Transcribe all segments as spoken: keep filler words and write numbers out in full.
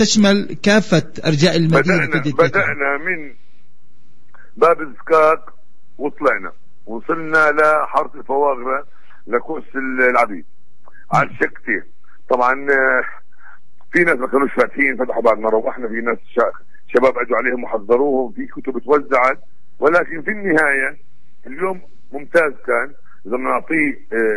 تشمل كافة أرجاء المدينة. بدأنا, بدأنا من باب الزكاك وطلعنا وصلنا لحارة الفواغرة لكوس العبيد على الشكتين. طبعا في ناس ما كانوش فاتحين فتحوا بعد ما روحنا، في ناس شباب اجوا عليهم وحضروهم، في كتب توزعت، ولكن في النهاية اليوم ممتاز كان. إذا نعطيه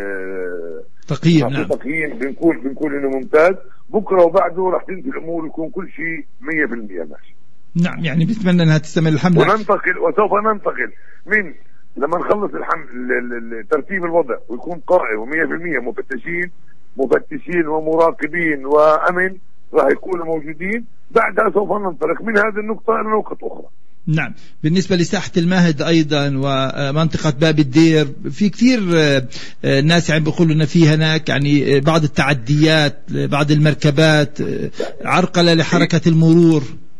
اه تقييم نعم. تقييم بنقول بنقول انه ممتاز. بكره وبعده راح تنتهي الامور ويكون كل شيء مية بالمية ماشي. نعم يعني بتمنى انها تستمر الحملة وننتقل وسوف ننتقل من لما نخلص الحمل ترتيب الوضع ويكون قائم ومية بالمية مفتشين مفتشين ومراقبين وامن راح يكونوا موجودين. بعدها سوف ننطلق من هذه النقطة الى نقطة اخرى. نعم. بالنسبة لساحة المهد أيضا ومنطقة باب الدير في كثير ناس يعني بيقولوا إن في هناك يعني بعض التعديات، بعض المركبات، عرقلة لحركة المرور.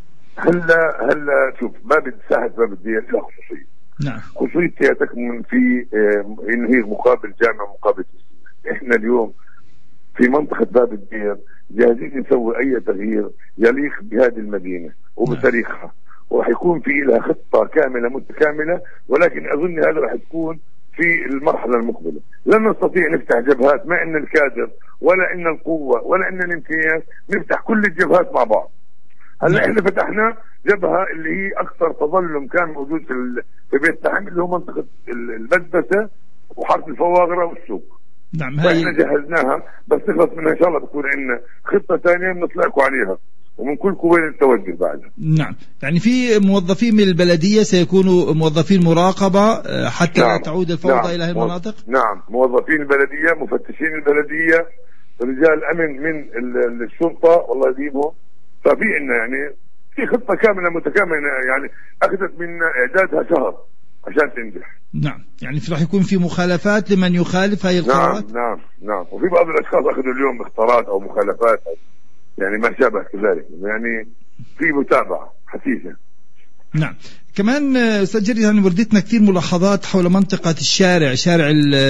هلا هلا شوف باب ساحة باب الدير لها خصوصية. نعم. خصوصيتها تكمن في إنه هي مقابل جامع مقابل مسجد. إحنا اليوم في منطقة باب الدير جاهزين نسوي أي تغيير يليق بهذه المدينة وبتاريخها، وراح يكون في لها خطة كاملة متكاملة، ولكن أظن هذا راح تكون في المرحلة المقبلة. لن نستطيع نفتح جبهات ما إن الكادر ولا إن القوة ولا إن الإمكانيات نفتح كل الجبهات مع بعض. هلا احنا فتحنا جبهة اللي هي أكثر تظلم كان موجود في في بيت لحم اللي هو منطقة البدبسة وحارة الفواغرة والسوق. نعم. هاي احنا جهزناها بس نخلص منها إن شاء الله بكون عندنا خطة ثانية بنطلعكم عليها ومن كل وين التوجه بعدها. نعم. يعني في موظفين من البلدية سيكونوا موظفين مراقبة حتى نعم. لا تعود الفوضى نعم. إلى هذه المناطق. نعم موظفين البلدية، مفتشين البلدية، رجال أمن من الشرطة والله يديمهم. ففي عندنا يعني في خطة كاملة متكاملة يعني أخذت من إعدادها شهر عشان تنجح. نعم. يعني راح يكون في مخالفات لمن يخالف هاي القرارات. نعم نعم نعم. وفي بعض الأشخاص أخذوا اليوم اختارات أو مخالفات يعني ما شابه كذلك، يعني في متابعة حثيثة. نعم. كمان أستاذ جري يعني وردتنا كثير ملاحظات حول منطقة الشارع، شارع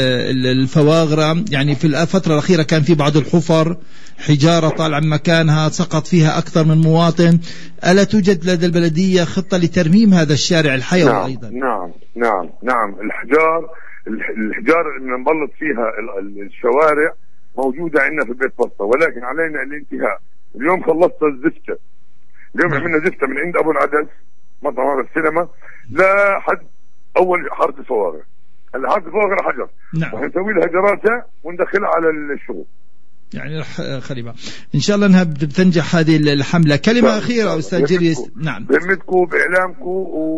الفواغرة. يعني في الفترة الأخيرة كان في بعض الحفر حجارة طالعة من مكانها سقط فيها أكثر من مواطن. ألا توجد لدى البلدية خطة لترميم هذا الشارع الحيوي؟ نعم أيضا نعم نعم نعم. الحجار الحجار اللي نبلط فيها الشوارع موجودة عندنا في البيت بسطة، ولكن علينا الانتهاء. اليوم خلصت الزفتة، اليوم نعم. عملنا زفتة من عند أبو العدس مطعم السينما لحد أول حارة الفواغر. هلا حارة الفواغر حجر، نعم. راح نسوي لها جراسة وندخلها على الشغل. يعني رح خريبة إن شاء الله أنها بتنجح هذه الحملة. كلمة أخيرة أستاذ جريس. نعم. بهمتكم بإعلامكم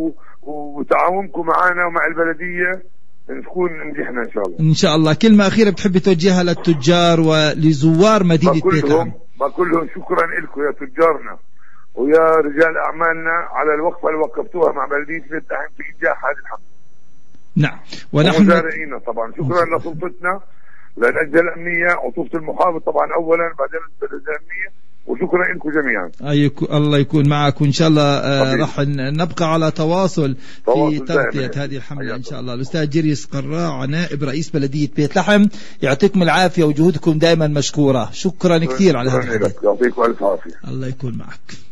وتعاونكم معنا ومع البلدية نكون نجحنا إن شاء الله. إن شاء الله. كلمة أخيرة بتحب توجهها للتجار ولزوار مدينة بيت لحم؟ بقول لهم شكرا لكم يا تجارنا ويا رجال أعمالنا على الوقفة اللي وقفتوها مع بلدية بيت لحم في إنجاح هذه الحملة. نعم. ونحن ومزارعينا طبعا شكرا لسلطتنا للأجهزة الأمنية وطوفة المحافظ طبعا أولا بعدين الأجهزة الأمنية، وشكرا لكم جميعا. الله يكون معك، وإن شاء الله آه راح نبقى على تواصل, تواصل في تغطية هذه الحملة إن شاء الله. الأستاذ جريس قراع نائب رئيس بلدية بيت لحم، يعطيكم العافية وجهودكم دائما مشكورة. شكرا كثير على هذا الحديث. يعطيكم ألف عافية. الله يكون معك.